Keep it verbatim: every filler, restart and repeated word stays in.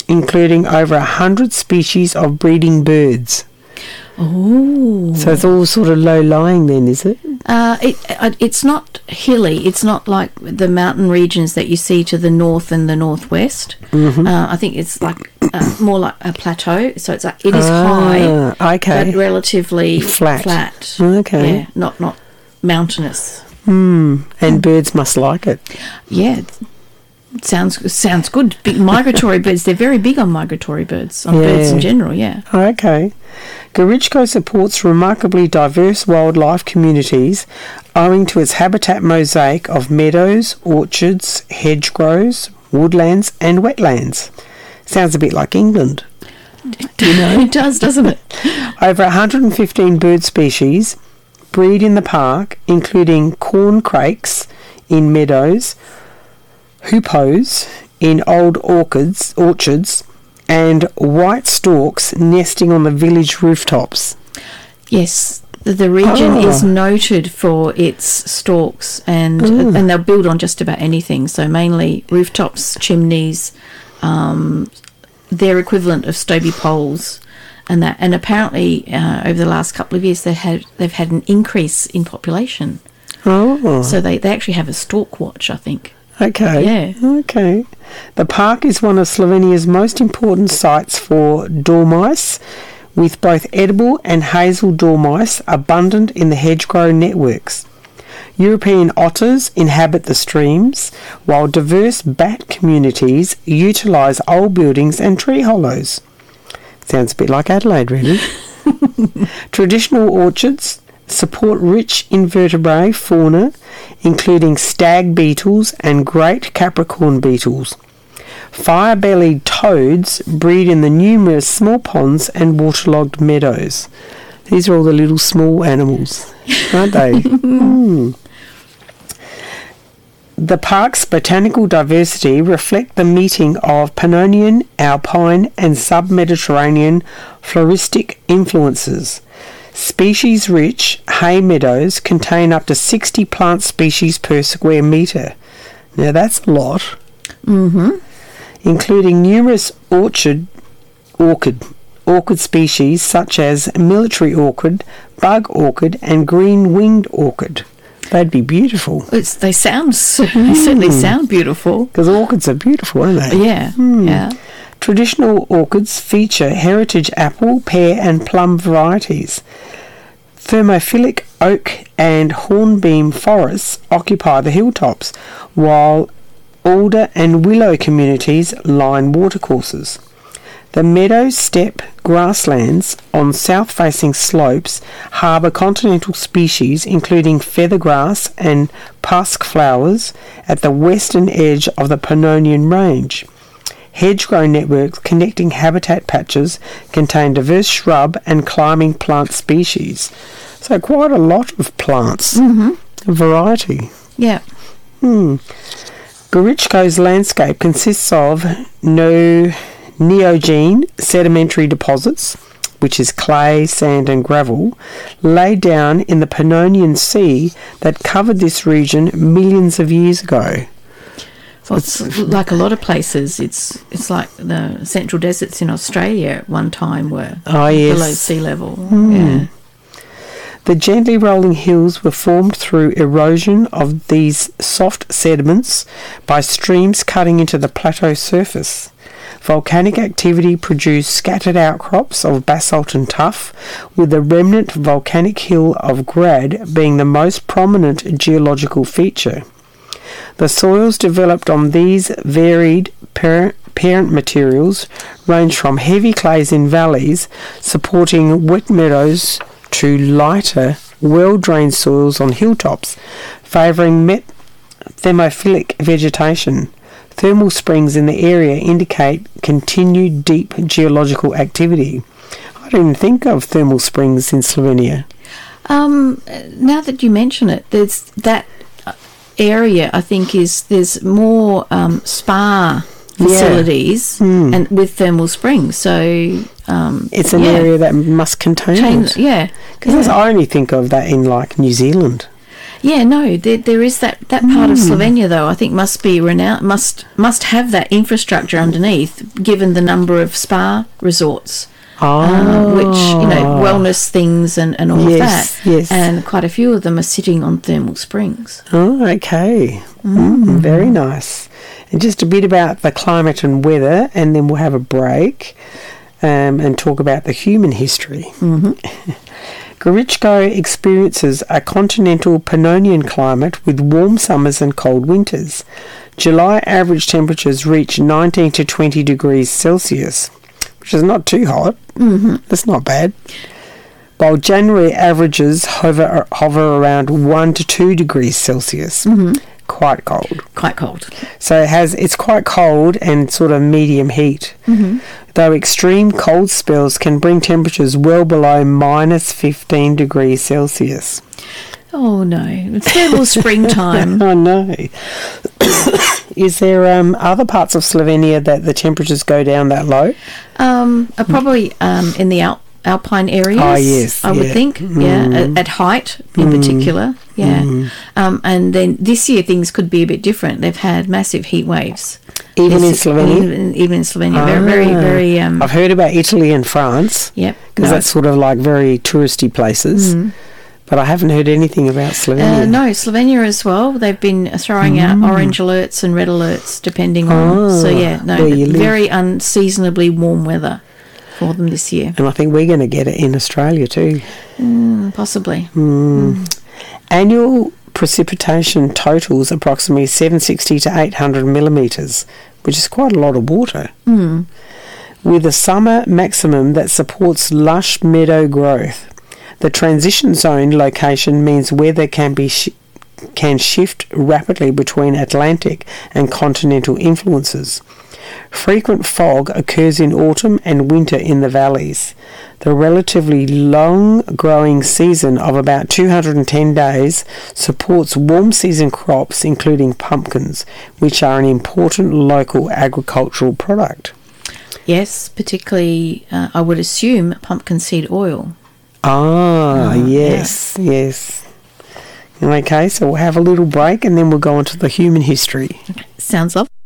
including over one hundred species of breeding birds. Oh. So it's all sort of low-lying then, is it? Uh, it, uh, it's not hilly. It's not like the mountain regions that you see to the north and the northwest. Mm-hmm. Uh, I think it's like uh, more like a plateau. So it's like, it is ah, high, okay. but relatively Flat. flat. Okay. Yeah, not, not mountainous. Hmm. And birds must like it. Yeah, it sounds sounds good. Big migratory birds. They're very big on migratory birds, on Yeah. birds in general, yeah. Okay. Gorichko supports remarkably diverse wildlife communities owing to its habitat mosaic of meadows, orchards, hedgerows, woodlands and wetlands. Sounds a bit like England. Do you know? It does, doesn't it? Over one hundred fifteen bird species breed in the park, including corncrakes in meadows, hoopoes in old orchids, orchards, and white storks nesting on the village rooftops. Yes, the, the region Oh. is noted for its storks, and Mm. and they'll build on just about anything. So mainly rooftops, chimneys, um, their equivalent of Stobie poles, and that. And apparently, uh, over the last couple of years, they had they've had an increase in population. Oh. So they, they actually have a stork watch, I think. Okay. Yeah. Okay. The park is one of Slovenia's most important sites for dormice, with both edible and hazel dormice abundant in the hedgerow networks. European otters inhabit the streams, while diverse bat communities utilise old buildings and tree hollows. Sounds a bit like Adelaide, really. Traditional orchards support rich invertebrate fauna, including stag beetles and great Capricorn beetles. Fire-bellied toads breed in the numerous small ponds and waterlogged meadows. These are all the little small animals, aren't they? Hmm. The park's botanical diversity reflect the meeting of Pannonian, Alpine and sub-Mediterranean floristic influences. Species-rich hay meadows contain up to sixty plant species per square metre. Now that's a lot. Mm-hmm. Including numerous orchard, orchid, orchid species such as military orchid, bug orchid and green-winged orchid. They'd be beautiful. It's, they sound, they certainly sound beautiful. Because orchids are beautiful, aren't they? Yeah, Hmm. yeah. Traditional orchids feature heritage apple, pear and plum varieties. Thermophilic oak and hornbeam forests occupy the hilltops, while alder and willow communities line watercourses. The meadow steppe grasslands on south-facing slopes harbour continental species including feathergrass and pasque flowers at the western edge of the Pannonian Range. Hedgerow networks connecting habitat patches contain diverse shrub and climbing plant species. So quite a lot of plants. Mm-hmm. A variety. Yeah. Hmm. Gorichko's landscape consists of no neogene sedimentary deposits, which is clay, sand and gravel, laid down in the Pannonian Sea that covered this region millions of years ago. Well, it's like a lot of places. It's it's like the central deserts in Australia at one time were oh, yes. below sea level. Mm. Yeah. The gently rolling hills were formed through erosion of these soft sediments by streams cutting into the plateau surface. Volcanic activity produced scattered outcrops of basalt and tuff, with the remnant volcanic hill of Grad being the most prominent geological feature. The soils developed on these varied parent, parent materials range from heavy clays in valleys, supporting wet meadows, to lighter, well-drained soils on hilltops, favouring met thermophilic vegetation. Thermal springs in the area indicate continued deep geological activity. I didn't think of thermal springs in Slovenia. Um, now that you mention it, there's that area. I think is there's more um, spa facilities yeah. mm. and with thermal springs. So um, it's an yeah. area that must contain Change, it. Yeah, Because yeah. I only think of that in like New Zealand. Yeah, no, there, there is that, that part of Slovenia, though, I think must be renowned, must must have that infrastructure underneath, given the number of spa resorts, Oh. um, which, you know, wellness things and, and all Yes, of that. yes. And quite a few of them are sitting on thermal springs. Oh, okay. Mm, very nice. And just a bit about the climate and weather, and then we'll have a break um, and talk about the human history. Mm-hmm. Goričko experiences a continental Pannonian climate with warm summers and cold winters. July average temperatures reach nineteen to twenty degrees Celsius, which is not too hot. Mm-hmm. That's not bad. While January averages hover, hover around one to two degrees Celsius. Mm-hmm. Quite cold. Quite cold. So it has it's quite cold and sort of medium heat. Mm-hmm. Though extreme cold spells can bring temperatures well below minus fifteen degrees Celsius. Oh no, it's thermal springtime. I know. Is there um, other parts of Slovenia that the temperatures go down that low? Um, uh, probably um, in the Alp- alpine areas. Oh, yes, I would yeah. think. Mm. Yeah, at, at height in mm. particular. Yeah, mm. um, and then this year things could be a bit different. They've had massive heat waves. Even This- in Slovenia? Even, even in Slovenia, very, very, Ah. very. Um, I've heard about Italy and France. Yep. Because no. that's sort of like very touristy places. Mm. But I haven't heard anything about Slovenia. Uh, no, Slovenia as well. They've been throwing mm. out orange alerts and red alerts depending on. Ah, so yeah, no, where you live. very unseasonably warm weather for them this year. And I think we're going to get it in Australia too. Mm, possibly. Mm. Mm. Annual precipitation totals approximately seven hundred sixty to eight hundred millimetres, which is quite a lot of water. Mm. With a summer maximum that supports lush meadow growth. The transition zone location means weather can be sh- can shift rapidly between Atlantic and continental influences. Frequent fog occurs in autumn and winter in the valleys. The relatively long growing season of about two hundred ten days supports warm season crops including pumpkins, which are an important local agricultural product. Yes, particularly uh, I would assume pumpkin seed oil. Ah, Oh, yes, yes. Okay, so we'll have a little break and then we'll go on to the human history. Sounds lovely.